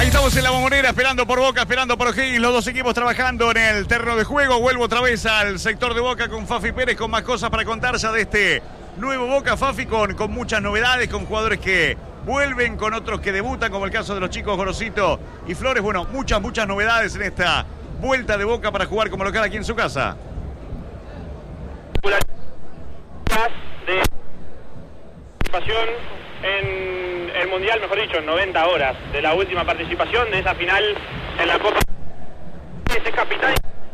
Ahí estamos en la Bombonera, esperando por Boca, esperando por O'Higgins, los dos equipos trabajando en el terreno de juego. Vuelvo otra vez al sector de Boca con Fafi Pérez, con más cosas para contar ya de este nuevo Boca, Fafi, con muchas novedades, con jugadores que vuelven, con otros que debutan, como el caso de los chicos Gorosito y Flores. Bueno, muchas novedades en esta vuelta de Boca para jugar como local aquí en su casa. De participación en el Mundial, mejor dicho, en 90 horas de la última participación de esa final en la Copa. Ese capitán.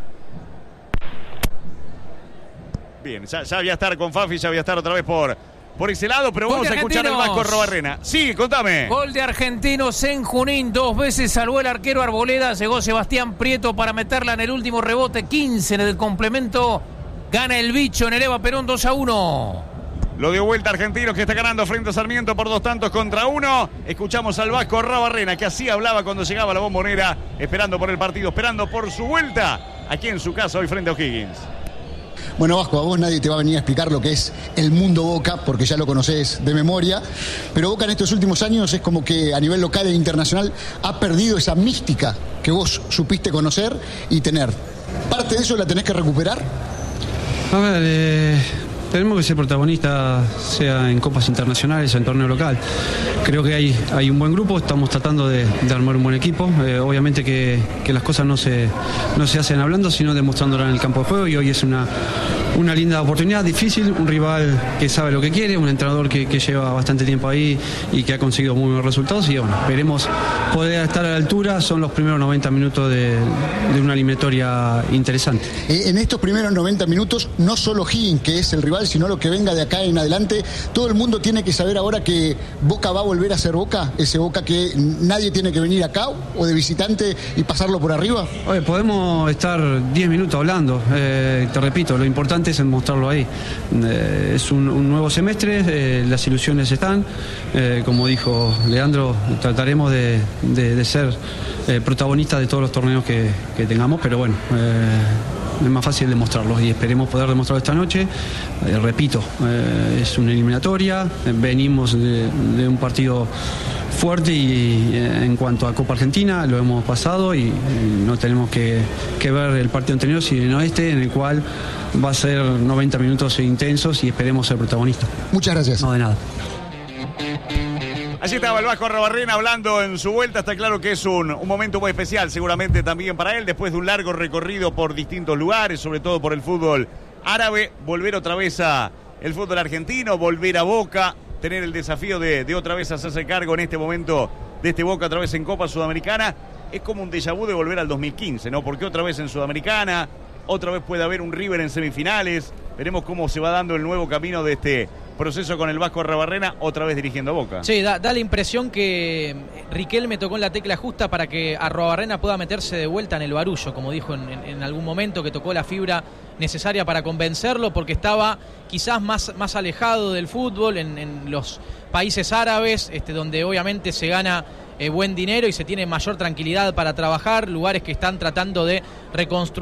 Bien, ya voy a estar con Fafi, ya voy a estar otra vez por ese lado, pero vamos a escuchar al Vasco Arrobarrena. Sí, contame. Gol de Argentinos en Junín, 2 veces salvó el arquero Arboleda, llegó Sebastián Prieto para meterla en el último rebote, 15 en el complemento, gana el bicho en el Eva Perón 2-1. Lo dio vuelta Argentinos, que está ganando frente a Sarmiento por 2-1. Escuchamos al Vasco Arrobarrena, que así hablaba cuando llegaba a la Bombonera, esperando por el partido, esperando por su vuelta aquí en su casa hoy frente a O'Higgins. Bueno, Vasco, a vos nadie te va a venir a explicar lo que es el mundo Boca, porque ya lo conocés de memoria, pero Boca en estos últimos años es como que a nivel local e internacional ha perdido esa mística que vos supiste conocer y tener. ¿Parte de eso la tenés que recuperar? A ver, tenemos que ser protagonistas, sea en copas internacionales o en torneo local. Creo que hay un buen grupo, estamos tratando de armar un buen equipo. Obviamente que las cosas no se hacen hablando, sino demostrándolas en el campo de juego, y hoy es una linda oportunidad, difícil, un rival que sabe lo que quiere, un entrenador que lleva bastante tiempo ahí y que ha conseguido muy buenos resultados, y bueno, esperemos poder estar a la altura. Son los primeros 90 minutos de una eliminatoria interesante. En estos primeros 90 minutos, no solo O'Higgins, que es el rival, sino lo que venga de acá en adelante, todo el mundo tiene que saber ahora que Boca va a volver a ser Boca, ese Boca que nadie tiene que venir acá o de visitante y pasarlo por arriba. Oye, podemos estar 10 minutos hablando, te repito, lo importante es mostrarlo ahí. Es un nuevo semestre, las ilusiones están, como dijo Leandro, trataremos de ser protagonistas de todos los torneos que tengamos, pero bueno, es más fácil demostrarlos y esperemos poder demostrarlo esta noche. Repito, es una eliminatoria, venimos de un partido fuerte y en cuanto a Copa Argentina lo hemos pasado y no tenemos que ver el partido anterior, sino este, en el cual va a ser 90 minutos intensos y esperemos ser protagonistas. Muchas gracias. No, de nada. Allí estaba el Vasco Arrobarrena hablando en su vuelta. Está claro que es un momento muy especial, seguramente también para él, después de un largo recorrido por distintos lugares, sobre todo por el fútbol árabe, volver otra vez a el fútbol argentino, volver a Boca, tener el desafío de otra vez hacerse cargo en este momento de este Boca otra vez en Copa Sudamericana. Es como un déjà vu de volver al 2015, ¿no? Porque otra vez en Sudamericana, otra vez puede haber un River en semifinales. Veremos cómo se va dando el nuevo camino de este proceso con el Vasco Arrobarrena, otra vez dirigiendo a Boca. Sí, da la impresión que Riquelme tocó en la tecla justa para que Arrobarrena pueda meterse de vuelta en el barullo, como dijo en algún momento, que tocó la fibra necesaria para convencerlo, porque estaba quizás más alejado del fútbol en los países árabes, donde obviamente se gana buen dinero y se tiene mayor tranquilidad para trabajar, lugares que están tratando de reconstruir